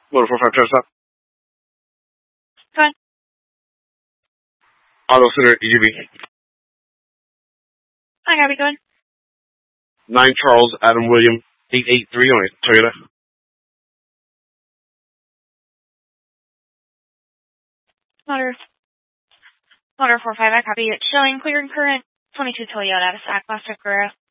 Motor 45 Trust Stop. Go ahead. Auto Center, EGB. Hi, how are we doing? 9 Charles Adam William 883 on a Toyota. Motor 45, I copy it. Showing clear and current 22 Toyota out of stock, Buster Guerrero.